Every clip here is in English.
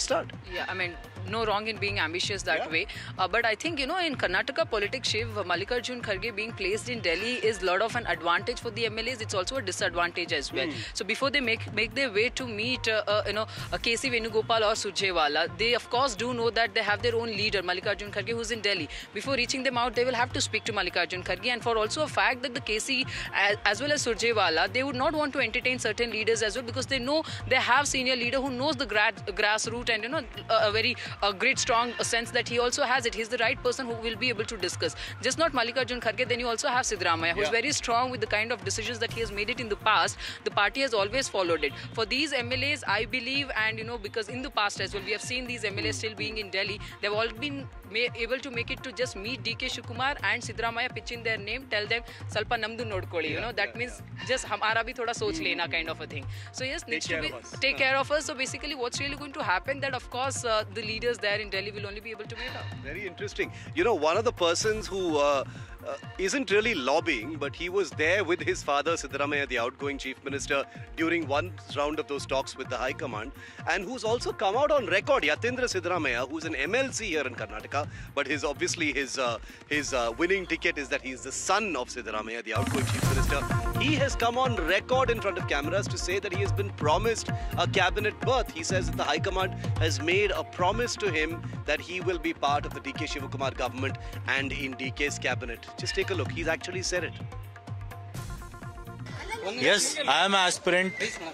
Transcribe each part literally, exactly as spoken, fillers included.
start. Yeah, I mean, no wrong in being ambitious that Yeah. way. Uh, but I think, you know, in Karnataka politics, Shiv, Mallikarjun Kharge being placed in Delhi is a lot of an advantage for the M L As. It's also a disadvantage as well. Hmm. So before they make make their way to meet, uh, uh, you know, uh, K C Venugopal or Surjewala, they of course do know that they have their own leader, Mallikarjun Kharge, who's in Delhi. Before reaching them out, they will have to speak to Mallikarjun Kharge. And for also a fact that the K C, as, as well as Surjewala, they would not want to entertain certain leaders as well, because they know they have senior leader who knows the gra grassroots and, you know, a, a very a great strong sense that he also has it. He's the right person who will be able to discuss. Just not Mallikarjun Kharge, then you also have Siddaramaiah, who's Yeah. very strong with the kind of decisions that he has made it in the past. The party has always followed it. For these M L As, I believe, and you know, because in the past as well, we have seen these M L As still being in Delhi. They've all been able to make it to just meet D K Shivakumar and Siddaramaiah, pitch in their name, tell them, Salpa namdu nodkoli, you know, that yeah, means just hamara bhi thoda soch lena kind of a thing. So yes, needs to care be of us. take care of us. So basically, what's really going to happen, that of course uh, the leaders there in Delhi will only be able to make up. Very interesting. You know, one of the persons who uh, uh, isn't really lobbying, but he was there with his father, Siddaramaiah, the outgoing chief minister, during one round of those talks with the High Command, and who's also come out on record, Yatindra Siddaramaiah, who's an M L C here in Karnataka, but his obviously his uh, his uh, winning ticket is that he's the son of Siddaramaiah, the outgoing chief minister. He has come on record in front of cameras to say that he has been promised a cabinet berth. He says that the High Command has made a promise to him that he will be part of the D K Shivakumar government and in D K's cabinet. Just take a look. He's actually said it. Yes, I am an aspirant.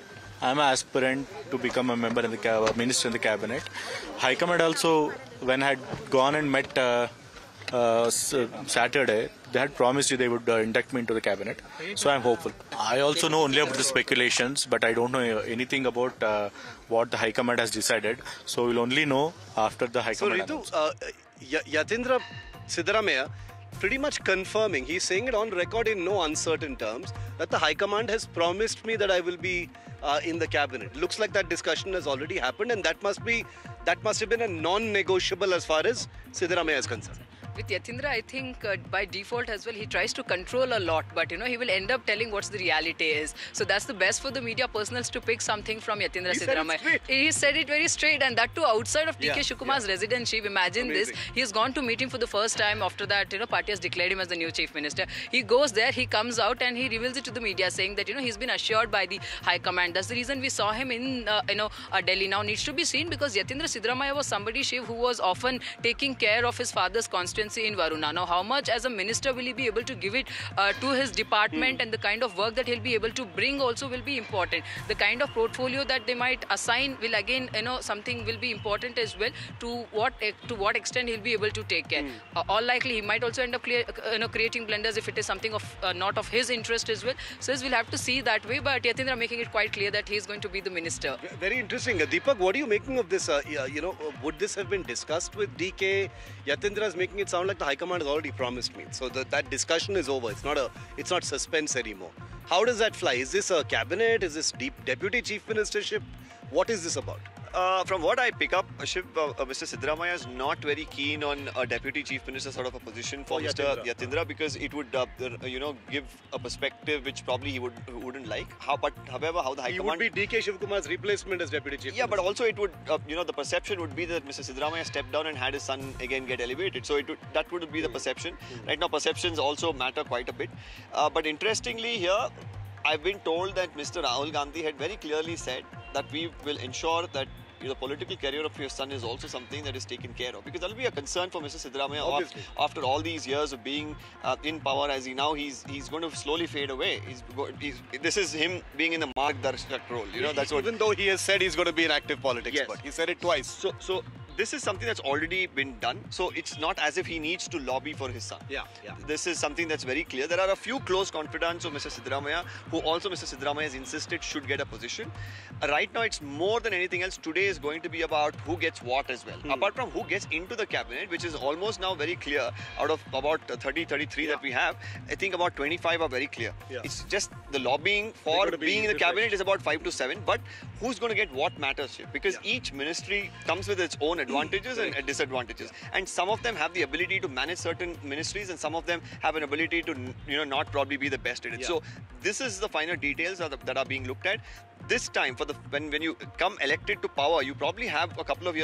I am an aspirant to become a member in the cab- minister in the cabinet. High Command also, when I had gone and met uh, uh, s- Saturday, they had promised you they would uh, induct me into the cabinet. So I am hopeful. I also know only about the speculations, but I don't know anything about uh, what the High Command has decided. So we'll only know after the High So Command. Ritu, uh, Y- Yatindra Siddaramaiah pretty much confirming, he's saying it on record in no uncertain terms, that the High Command has promised me that I will be uh, in the cabinet. Looks like that discussion has already happened, and that must be that must have been a non-negotiable as far as Siddaramaiah is concerned. With Yatindra, I think uh, by default as well, he tries to control a lot, but you know, he will end up telling what's the reality is. So that's the best for the media personals to pick something from Yatindra He said it Siddaramaiah. straight. He said it very straight, and that too outside of D K Yeah, Shivakumar's yeah. residence. Imagine Amazing. this. He has gone to meet him for the first time after that, you know, party has declared him as the new chief minister. He goes there, he comes out and he reveals it to the media saying that, you know, he's been assured by the High Command. That's the reason we saw him in, uh, you know, uh, Delhi. Now needs to be seen, because Yatindra Siddaramaiah was somebody, Shiv, who was often taking care of his father's constituency in Varuna. Now, how much as a minister will he be able to give it uh, to his department, and the kind of work that he'll be able to bring also will be important. The kind of portfolio that they might assign will again, you know, something will be important as well, to what to what extent he'll be able to take care. Uh, all likely he might also end up clear, uh, you know, creating blunders if it is something of uh, not of his interest as well. So we'll have to see that way, but Yatindra making it quite clear that he is going to be the minister. V- Very interesting. Uh, Deepak, what are you making of this? Uh, yeah, you know, uh, would this have been discussed with D K? Yatindra is making it sound like the High Command has already promised me. So the, that discussion is over. It's not a, it's not suspense anymore. How does that fly? Is this a cabinet? Is this deep deputy chief ministership? What is this about? Uh, from what I pick up, Shiv, uh, uh, Mister Siddaramaiah is not very keen on a deputy chief minister sort of a position for For Mister Yatindra. Yatindra, because it would, uh, uh, you know, give a perspective which probably he would wouldn't like. How, but however, how the High He Command would be D K Shivakumar's replacement as deputy chief Yeah, minister. but also it would, uh, you know, the perception would be that Mister Siddaramaiah stepped down and had his son again get elevated. So it would, that would be the perception. Right now, perceptions also matter quite a bit. Uh, but interestingly here, I've been told that Mister Rahul Gandhi had very clearly said that we will ensure that the political career of your son is also something that is taken care of, because that will be a concern for Mister Siddaramaiah Obviously. after, after all these years of being uh, in power. As he now he's he's going to slowly fade away. He's, go, he's this is him being in the Margdarshak role. You know, that's what. Even though he has said he's going to be in active politics, Yes. but he said it twice. So so this is something that's already been done. So it's not as if he needs to lobby for his son. Yeah, yeah. This is something that's very clear. There are a few close confidants of Mister Siddaramaiah who also Mister Siddaramaiah has insisted should get a position. Uh, right now, it's more than anything else. Today is going to be about who gets what as well. Hmm. Apart from who gets into the cabinet, which is almost now very clear. Out of about uh, thirty, thirty-three that we have, I think about twenty-five are very clear. Yeah. It's just the lobbying They're for gonna be being in the refreshed. cabinet is about five to seven. But who's going to get what matters here? Because Yeah. each ministry comes with its own advantages and Correct. disadvantages, and some of them have the ability to manage certain ministries, and some of them have an ability to, you know, not probably be the best at it. Yeah. So this is the finer details that are, that are being looked at. This time, for the when when you come elected to power, you probably have a couple of years